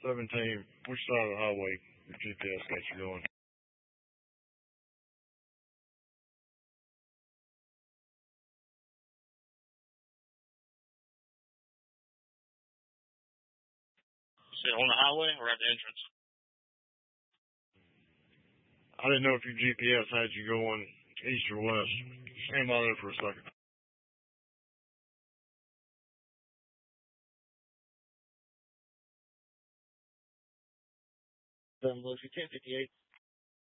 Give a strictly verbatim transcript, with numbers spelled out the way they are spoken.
seventeen, which side of the highway your G P S got you going? Is it on the highway or at the entrance? I didn't know if your G P S had you going east or west. Stand by there for a second. Then Lucy ten fifty-eight.